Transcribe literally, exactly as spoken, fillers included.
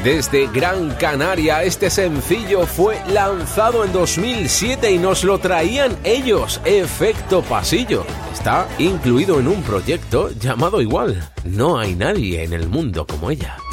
Desde Gran Canaria, este sencillo fue lanzado en dos mil siete y nos lo traían ellos, Efecto Pasillo. Está incluido en un proyecto llamado igual. No hay nadie en el mundo como ella.